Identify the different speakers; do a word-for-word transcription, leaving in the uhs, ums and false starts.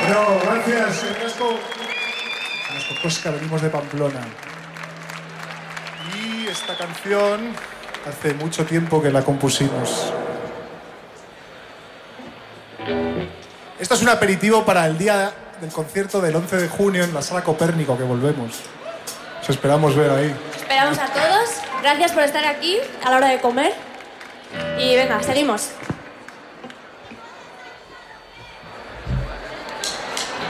Speaker 1: No, gracias. Pues que venimos de Pamplona. Y esta canción hace mucho tiempo que la compusimos. Esto es un aperitivo para el día del concierto del once de junio en la Sala Copérnico, que volvemos. Os esperamos ver ahí.
Speaker 2: Esperamos a todos. Gracias por estar aquí a la hora de comer. Y venga, seguimos.